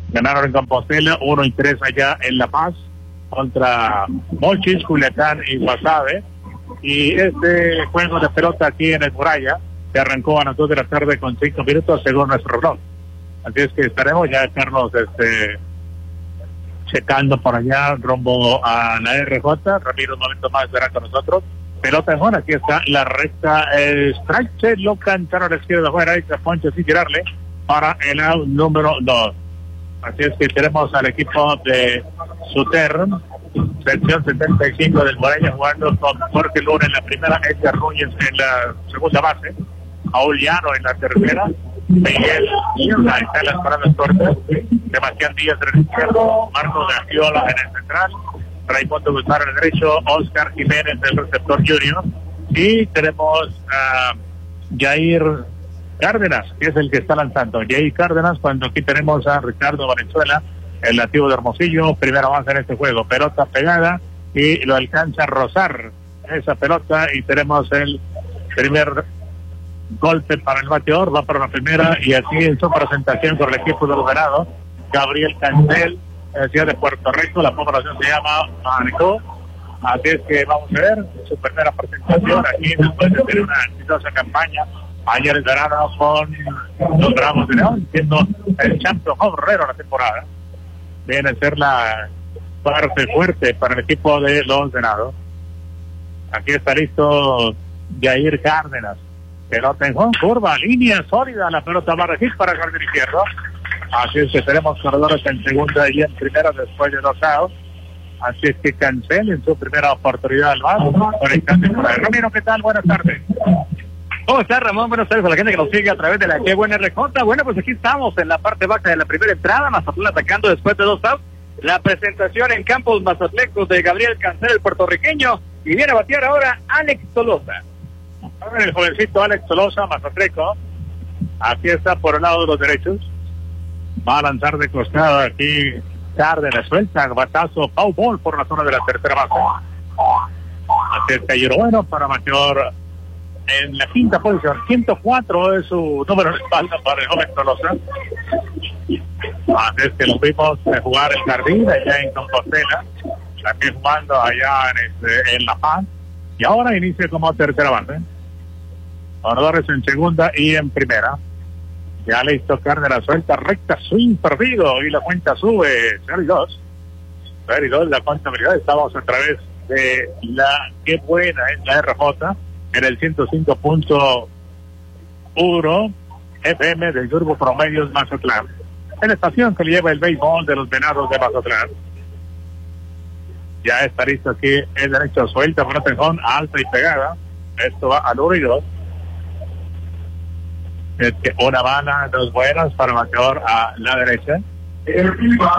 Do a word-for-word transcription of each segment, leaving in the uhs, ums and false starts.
Ganaron en Compostela, uno y tres allá en La Paz, contra Mochis, Culiacán y Guasave. Y este juego de pelota aquí en el Muralla, que arrancó a las dos de la tarde con cinco minutos según nuestro reloj. Así es que estaremos ya, Carlos, este, checando por allá rumbo a la R J. Ramiro un momento más estará con nosotros. Pelota en zona, aquí está la recta, el strike, se lo cantaron a la izquierda de afuera, y se poncha sin tirarle para el out número dos. Así es que tenemos al equipo de Suter, sección setenta y cinco del Moreña, jugando con Jorge Luna en la primera, Edgar Núñez en la segunda base, Paul Llano en la tercera, Miguel Mierda está en las paradas cortas, Sebastián Díaz en el izquierdo, Marcos Gagiola en el central, Raimundo Guzmán en el derecho, Oscar Jiménez del receptor junior, y tenemos a Jair Cárdenas, que es el que está lanzando. Jair Cárdenas, cuando aquí tenemos a Ricardo Valenzuela, el nativo de Hermosillo, primera base en este juego, pelota pegada y lo alcanza a rozar esa pelota y tenemos el primer golpe para el bateador, va para la primera y aquí en su presentación por el equipo de los Venados, Gabriel Cancel, ciudad de Puerto Rico, la población se llama Manicó, así es que vamos a ver su primera presentación aquí después de tener una exitosa campaña ayer en verano con los Bravos de León, siendo el campeón obrero de la temporada. Viene a ser la parte fuerte para el equipo de los Venados. Aquí está listo Jair Cárdenas, pelota en home, curva, línea sólida, la pelota va a regir para el jardín izquierdo. Así es que tenemos corredores en segunda y en primera después de dos outs. Así es que cancelen su primera oportunidad al más. Ramiro, ¿qué tal? Buenas tardes. ¿Cómo está, Ramón? Buenas tardes a la gente que nos sigue a través de la Qué Buena R J. Bueno, pues aquí estamos en la parte baja de la primera entrada, Mazatlán atacando después de dos outs. La presentación en campos mazatlecos de Gabriel Cancel, el puertorriqueño, y viene a batear ahora Alex Tolosa. Ahora el jovencito Alex Tolosa, mazatleco. Aquí está por el lado de los derechos. Va a lanzar de costado aquí Cárdenas, suelta, batazo, foul ball por la zona de la tercera base. Así es que bueno para mayor en la quinta posición, ciento cuatro es su número de espalda para el joven Tolosa. Así es que lo vimos jugar el jardín allá en Compostela, también jugando allá en, este, en La Paz, y ahora inicia como tercera base. Honores en segunda y en primera. Ya listo, Cárdenas suelta, recta, swing perdido y la cuenta sube, cero y dos. cero y dos la contabilidad, estamos a través de la Qué Buena es la R J en el ciento cinco punto uno F M del Grupo Promedios Mazatlán. En la estación que le lleva el béisbol de los Venados de Mazatlán. Ya está listo aquí el derecho, suelta, por atención, alta y pegada. Esto va al uno y dos. Es que una bala, dos buenas para el bateador a la derecha. Ever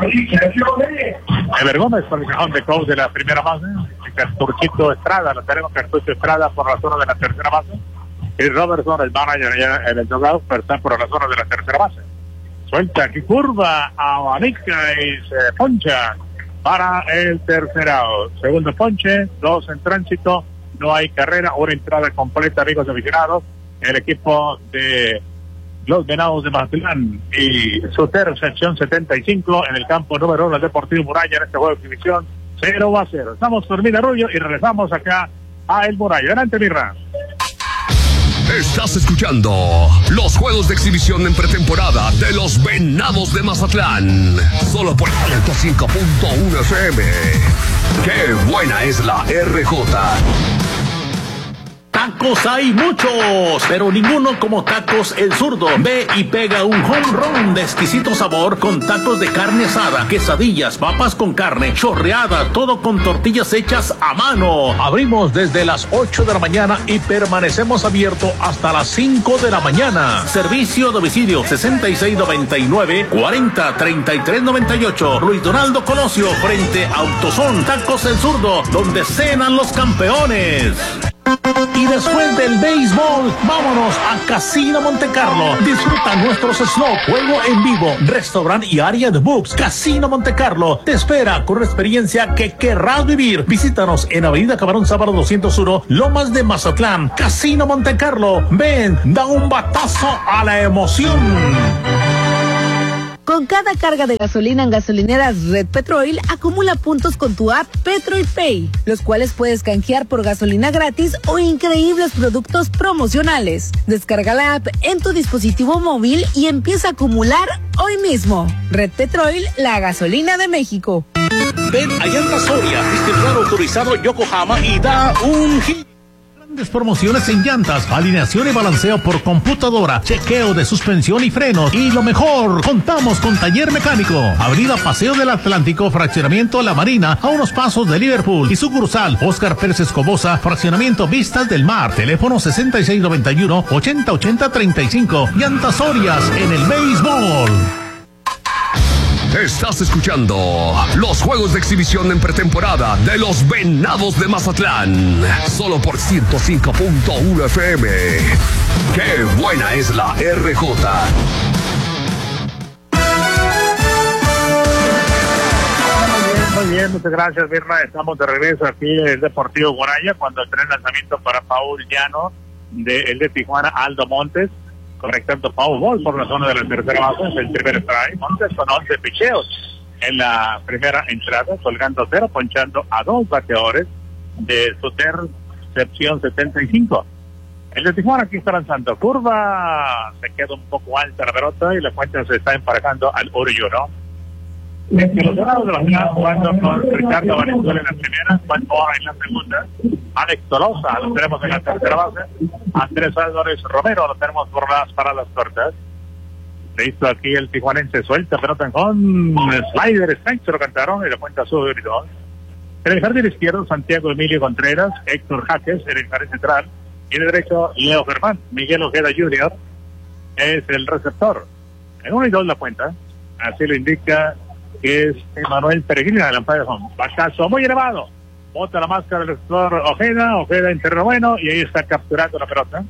Gómez por el cajón de coach de la primera base. Cartuchito Estrada, lo tenemos Cartucho Estrada por la zona de la tercera base. Y Robertson, el manager allá en el dugout, está por la zona de la tercera base. Suelta aquí, curva, abanica y se poncha para el tercer out. Segundo ponche, dos en tránsito, no hay carrera, una entrada completa, amigos aficionados. El equipo de los Venados de Mazatlán y Suter, sección setenta y cinco, en el campo número uno del Deportivo Muralla en este juego de exhibición, cero a cero. Estamos por Mina Arroyo y regresamos acá a El Muralla. Adelante, Mirra. Estás escuchando los juegos de exhibición en pretemporada de los Venados de Mazatlán, solo por ciento cinco punto uno F M. ¡Qué buena es la R J! Tacos hay muchos, pero ninguno como Tacos El Zurdo. Ve y pega un home run de exquisito sabor con tacos de carne asada, quesadillas, papas con carne, chorreada, todo con tortillas hechas a mano. Abrimos desde las ocho de la mañana y permanecemos abiertos hasta las cinco de la mañana. Servicio a domicilio sesenta y seis noventa y nueve, cuarenta, treinta y tres noventa y ocho. Luis Donaldo Colosio, frente a Autosón. Tacos El Zurdo, donde cenan los campeones. Y después del béisbol, vámonos a Casino Montecarlo. Disfruta nuestros slots, juego en vivo, restaurante y área de books. Casino Montecarlo te espera con una experiencia que querrás vivir. Visítanos en Avenida Camarón Sábado doscientos uno, Lomas de Mazatlán. Casino Montecarlo, ven, da un batazo a la emoción. Con cada carga de gasolina en gasolineras Red Petrol, acumula puntos con tu app Petrol Pay, los cuales puedes canjear por gasolina gratis o increíbles productos promocionales. Descarga la app en tu dispositivo móvil y empieza a acumular hoy mismo. Red Petrol, la gasolina de México. Ven a Llantas Soria, distribuidor autorizado Yokohama, y da un hit. Grandes promociones en llantas, alineación y balanceo por computadora, chequeo de suspensión y frenos, y lo mejor, contamos con taller mecánico. Avenida Paseo del Atlántico, fraccionamiento La Marina, a unos pasos de Liverpool, y sucursal Óscar Pérez Escobosa, fraccionamiento Vistas del Mar, teléfono sesenta y seis noventa y uno, ochenta ochenta treinta y cinco. Llantas Sorias en el béisbol. Estás escuchando los juegos de exhibición en pretemporada de los Venados de Mazatlán. Solo por ciento cinco punto uno F M. ¡Qué buena es la R J! Muy bien, muchas gracias, Mirna. Estamos de regreso aquí en el Deportivo Guaraya cuando el tren lanzamiento para Paul Llano del de, de Tijuana, Aldo Montes, conectando Pau Ball por la zona de la tercera base, el primer strike. Montes con once picheos en la primera entrada, colgando cero, ponchando a dos bateadores de su tercepción setenta y cinco. El de Tijuana aquí está lanzando curva, se queda un poco alta la pelota y la cuenta se está emparejando al Oriuno. Es que los Dorados de la final jugando con Ricardo Valenzuela en la primera, Juan Boa en la segunda, Alex Tolosa lo tenemos en la tercera base, Andrés Álvarez Romero lo tenemos por las paradas cortas. Listo, aquí el tijuanense suelta pelota en con slider strike, se lo cantaron y la cuenta sube y dos. En el jardín izquierdo, Santiago Emilio Contreras, Héctor Jaques en el jardín central, y en el derecho, Leo Germán. Miguel Ojeda junior es el receptor. En uno y dos la cuenta, así lo indica, que es Emanuel Peregrina de la Ampaya Home. Batazo muy elevado, bota la máscara del receptor Ojeda, Ojeda en terreno bueno, y ahí está capturando la pelota.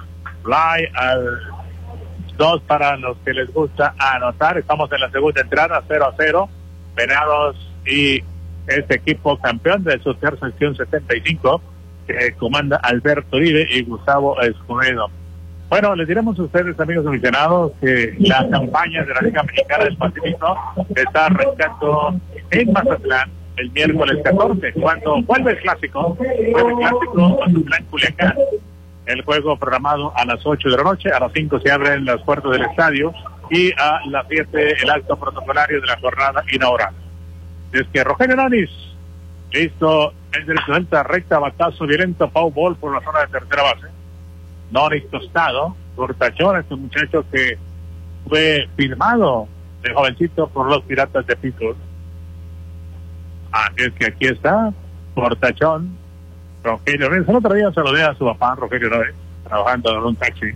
Fly al dos para los que les gusta anotar. Estamos en la segunda entrada, cero a cero. Venados y este equipo campeón de su tercera sección setenta y cinco, que comanda Alberto Uribe y Gustavo Escobedo. Bueno, les diremos a ustedes, amigos aficionados, que la campaña de la Liga Mexicana del Pacífico está arrancando en Mazatlán el miércoles catorce, cuando vuelve el clásico, vuelve el clásico Mazatlán Culiacán. El juego programado a las ocho de la noche, a las cinco se abren las puertas del estadio y a las siete el acto protocolario de la jornada inaugural. Es que Rogelio Nonis, listo, el derecho delta, recta, batazo violento, Pau Ball por la zona de tercera base. Nonis tostado, por Tachón, este muchacho que fue firmado de jovencito por los Piratas de Pittsburgh. Así es que aquí está, por Tachón, Rogelio Noris. El otro día se lo dio a su papá, Rogelio Noris, trabajando en un taxi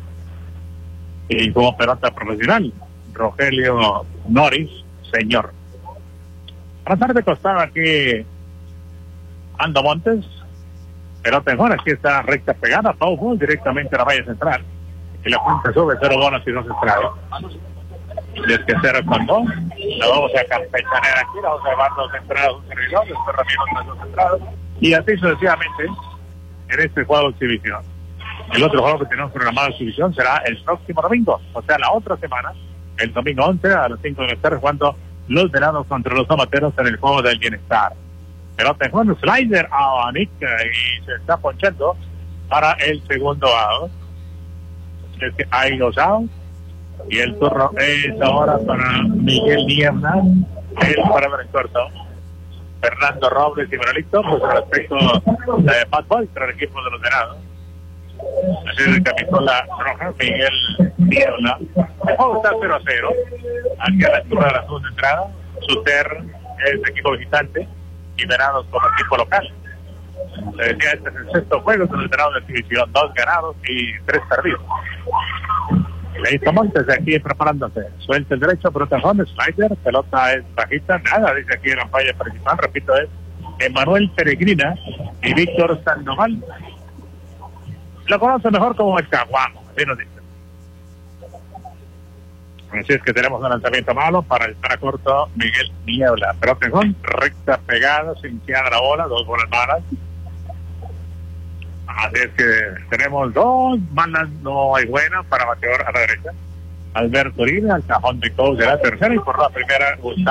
y como pelota profesional. Rogelio Noris, señor. A la tarde costaba aquí Aldo Montes, pelota en zona, aquí está recta pegada, Pau Ball directamente a la valla central, y la punta sube, cero bonos y dos estrados. Desde que cero con dos, la vamos a campechanear aquí, la vamos a llevar dos entradas, un servidor, después también otras dos entradas, y así sucesivamente en este juego de exhibición. El otro juego que tenemos programado de exhibición será el próximo domingo, o sea, la otra semana, el domingo once a las cinco de la tarde, jugando los Venados contra los Tomateros en el juego del bienestar. Pelota en juego, slider a Nick y se está ponchando para el segundo out. Es que hay dos outs y el turno es ahora para Miguel Niebla, el parador en corto. Fernando Robles y Moralito, pues respecto de Pat Boy para el equipo de los Venados. Así es, el camisola roja, Miguel Niebla. El juego está cero a cero. Aquí a la altura de la segunda entrada. Suter es equipo visitante y Venados como equipo local. Se decía, este es el sexto juego de los Venados de exhibición, dos ganados y tres perdidos. Ahí está Montes aquí preparándose, suelta el derecho, pelota en slider, pelota es bajita, nada, dice aquí en la falla principal, repito, es Emanuel Peregrina y Víctor Sandoval. Lo conoce mejor como el Caguamo, así nos dicen. Así es que tenemos un lanzamiento malo para el para corto Miguel Niebla. Pelota en recta pegada, sin quedar la bola, dos bolas malas. Así es que tenemos dos malas, no hay buenas para bateador a la derecha. Alberto Uribe, al cajón de todos de la tercera, y por la primera, Gustavo